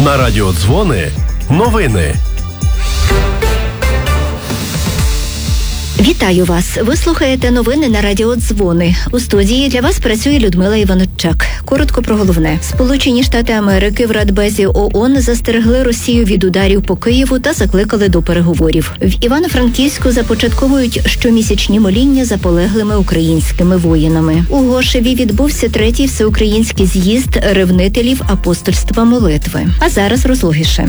На радіодзвони новини. Вітаю вас! Ви слухаєте новини на радіодзвони. У студії для вас працює Людмила Іванчук. Коротко про головне. Сполучені Штати Америки в Радбезі ООН застерегли Росію від ударів по Києву та закликали до переговорів. В Івано-Франківську започатковують щомісячні моління за полеглими українськими воїнами. У Гошеві відбувся третій всеукраїнський з'їзд ревнителів апостольства молитви. А зараз розлогіше.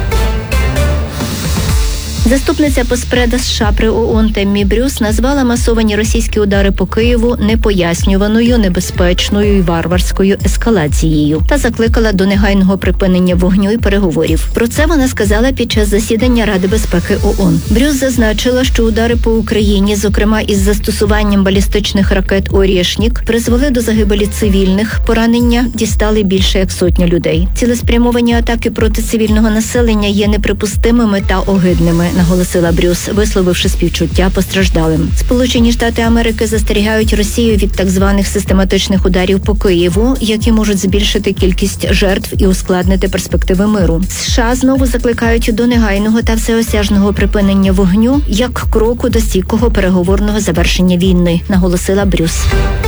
Заступниця поспреда США при ООН Теммі Брюс назвала масовані російські удари по Києву непояснюваною, небезпечною і варварською ескалацією та закликала до негайного припинення вогню і переговорів. Про це вона сказала під час засідання Ради безпеки ООН. Брюс зазначила, що удари по Україні, зокрема із застосуванням балістичних ракет «Орєшнік», призвели до загибелі цивільних, поранення дістали більше як сотня людей. Цілеспрямовані атаки проти цивільного населення є неприпустимими та огидними, наголосила Брюс, висловивши співчуття постраждалим. Сполучені Штати Америки застерігають Росію від так званих систематичних ударів по Києву, які можуть збільшити кількість жертв і ускладнити перспективи миру. США знову закликають до негайного та всеосяжного припинення вогню як кроку до стійкого переговорного завершення війни, наголосила Брюс.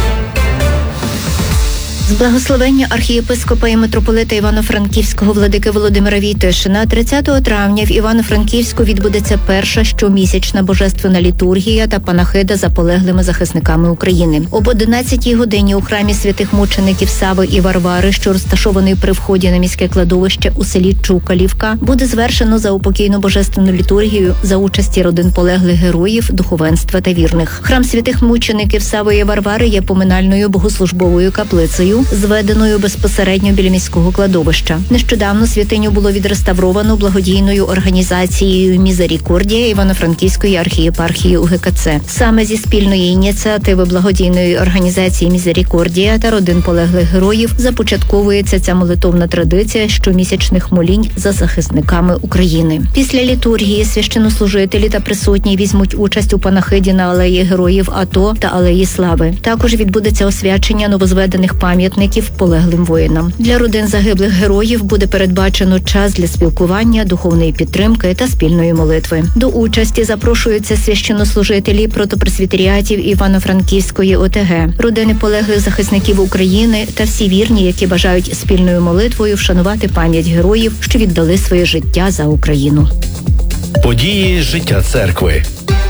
З благословення архієпископа і митрополита Івано-Франківського владики Володимира Війтишина 30 травня в Івано-Франківську відбудеться перша щомісячна божественна літургія та панахида за полеглими захисниками України. Об 11-й годині у храмі святих мучеників Сави і Варвари, що розташований при вході на міське кладовище у селі Чукалівка, буде звершено заупокійну божественну літургію за участі родин полеглих героїв, духовенства та вірних. Храм святих мучеників Сави і Варвари є поминальною богослужбовою каплицею, зведеною безпосередньо біля міського кладовища. Нещодавно святиню було відреставровано благодійною організацією «Мізерікордія» Івано-Франківської архієпархії УГКЦ. Саме зі спільної ініціативи благодійної організації «Мізерікордія» та родин полеглих героїв започатковується ця молитовна традиція щомісячних молінь за захисниками України. Після літургії священнослужителі та присутні візьмуть участь у панахиді на алеї Героїв АТО та алеї Слави. Також відбудеться освячення новозведених пам'ятників полеглим воїнам. Для родин загиблих героїв буде передбачено час для спілкування, духовної підтримки та спільної молитви. До участі запрошуються священнослужителі протопресвітеріатів Івано-Франківської ОТГ, родини полеглих захисників України та всі вірні, які бажають спільною молитвою вшанувати пам'ять героїв, що віддали своє життя за Україну. Події життя церкви.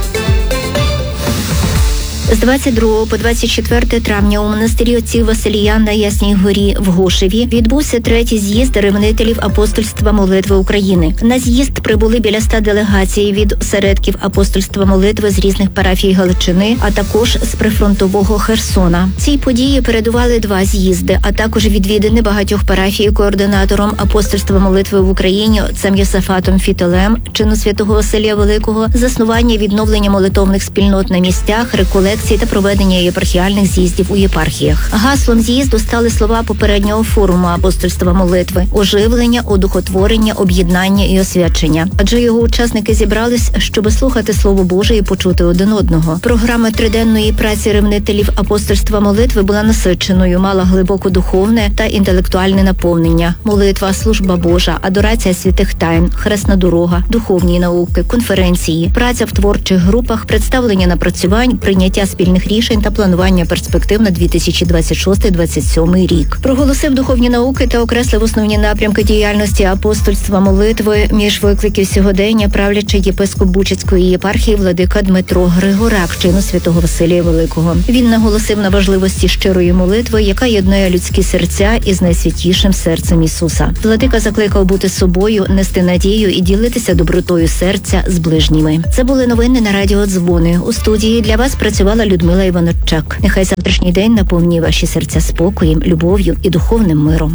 З 22 по 24 травня у монастирі отців Василіян на Ясній горі в Гошеві відбувся третій з'їзд ревнителів апостольства молитви України. На з'їзд прибули біля 100 делегацій від осередків апостольства молитви з різних парафій Галичини, а також з прифронтового Херсона. Цій події передували 2 з'їзди, а також відвідини багатьох парафій координатором апостольства молитви в Україні отцем Йосафатом Фітилем, чину святого Василія Великого, заснування відновлення молитовних спільнот на місцях, реколекцій та проведення єпархіальних з'їздів у єпархіях. Гаслом з'їзду стали слова попереднього форуму апостольства молитви – оживлення, одухотворення, об'єднання і освячення. Адже його учасники зібрались, щоб слухати Слово Боже і почути один одного. Програма триденної праці ревнителів апостольства молитви була насиченою, мала глибоко духовне та інтелектуальне наповнення. Молитва, служба Божа, адорація святих тайн, хресна дорога, духовні науки, конференції, праця в творчих групах, представлення напрацювань, прийняття спільних рішень та планування перспектив на 2026-2027 рік. Проголосив духовні науки та окреслив основні напрямки діяльності апостольства молитви. Між викликів сьогодення правлячий єпископ Бучацької єпархії владика Дмитро Григорак, чину святого Василія Великого. Він наголосив на важливості щирої молитви, яка єднає людські серця із найсвятішим серцем Ісуса. Владика закликав бути собою, нести надію і ділитися добротою серця з ближніми. Це були новини на радіодзвони. У студії для вас працювала Людмила Іванчук. Нехай завтрашній день наповнює ваші серця спокоєм, любов'ю і духовним миром.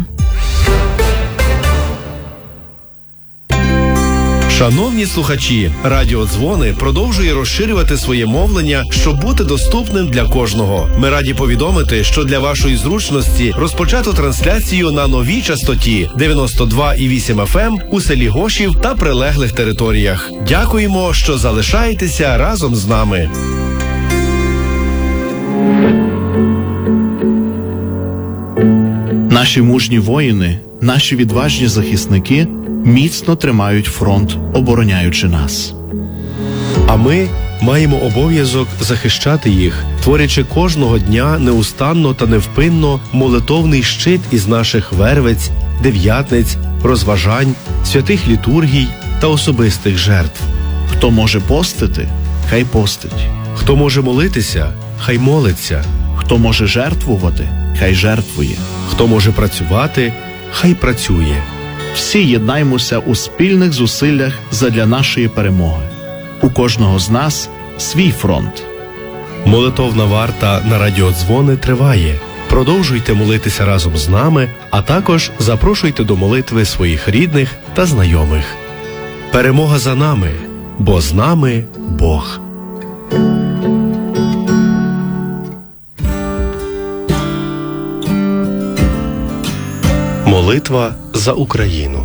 Шановні слухачі, радіодзвони продовжує розширювати своє мовлення, щоб бути доступним для кожного. Ми раді повідомити, що для вашої зручності розпочато трансляцію на новій частоті 92,8 FM у селі Гошів та прилеглих територіях. Дякуємо, що залишаєтеся разом з нами. Наші мужні воїни Наші відважні захисники міцно тримають фронт, обороняючи нас. А ми маємо обов'язок захищати їх, творячи кожного дня неустанно та невпинно молитовний щит із наших вервиць, дев'ятниць, розважань, святих літургій та особистих жертв. Хто може постити, хай постить. Хто може молитися, хай молиться. Хто може жертвувати, хай жертвує. Хто може працювати, хай працює. Всі єднаймося у спільних зусиллях задля нашої перемоги. У кожного з нас свій фронт. Молитовна варта на радіодзвони триває. Продовжуйте молитися разом з нами, а також запрошуйте до молитви своїх рідних та знайомих. Перемога за нами, бо з нами Бог. Молитва за Україну.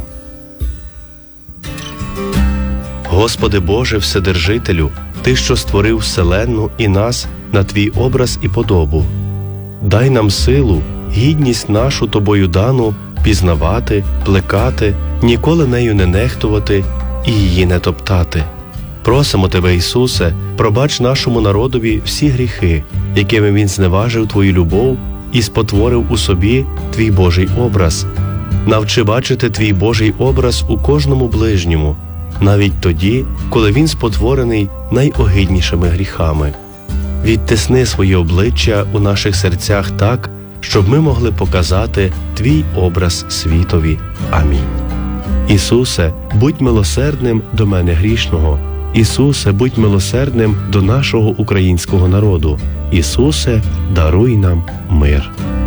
Господи Боже Вседержителю, Ти, що створив вселенну і нас на Твій образ і подобу, дай нам силу, гідність нашу Тобою дану пізнавати, плекати, ніколи нею не нехтувати і її не топтати. Просимо Тебе, Ісусе, пробач нашому народові всі гріхи, якими він зневажив Твою любов і спотворив у собі Твій Божий образ. Навчи бачити Твій Божий образ у кожному ближньому, навіть тоді, коли він спотворений найогиднішими гріхами. Відтисни своє обличчя у наших серцях так, щоб ми могли показати Твій образ світові. Амінь. Ісусе, будь милосердним до мене грішного. Ісусе, будь милосердним до нашого українського народу. Ісусе, даруй нам мир.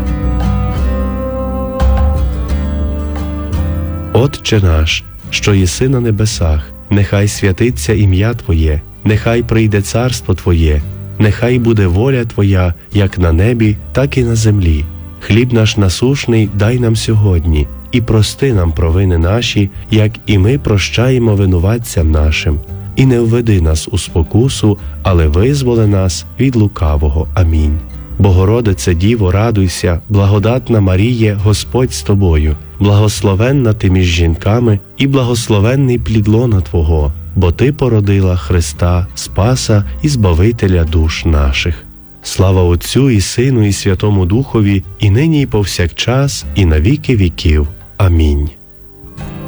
Отче наш, що єси на небесах, нехай святиться ім'я Твоє, нехай прийде царство Твоє, нехай буде воля Твоя, як на небі, так і на землі. Хліб наш насушний дай нам сьогодні, і прости нам провини наші, як і ми прощаємо винуватцям нашим. І не введи нас у спокусу, але визволи нас від лукавого. Амінь. Богородице Діво, радуйся, благодатна Маріє, Господь з тобою, благословенна ти між жінками і благословенний плід лона Твого, бо Ти породила Христа, Спаса і Збавителя душ наших. Слава Отцю і Сину і Святому Духові, і нині і повсякчас, і на віки віків. Амінь.